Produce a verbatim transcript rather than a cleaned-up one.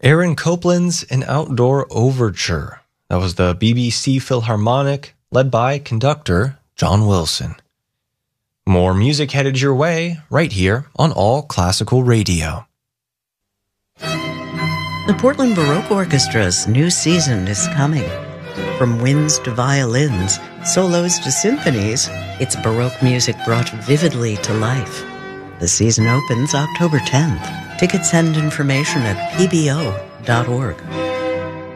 Aaron Copland's An Outdoor Overture. That was the B B C Philharmonic, led by conductor John Wilson. More music headed your way right here on All Classical Radio. The Portland Baroque Orchestra's new season is coming. From winds to violins, solos to symphonies, it's Baroque music brought vividly to life. The season opens October tenth. Tickets and information at p b o dot org.